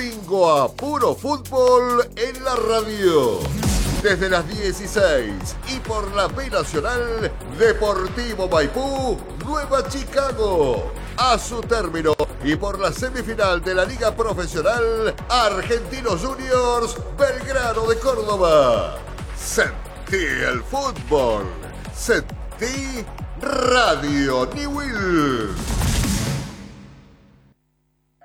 Domingo a puro fútbol en la radio. Desde las 16 y por la B Nacional, Deportivo Maipú, Nueva Chicago. A su término y por la semifinal de la Liga Profesional, Argentinos Juniors, Belgrano de Córdoba. Sentí el fútbol. Sentí Radio Newell.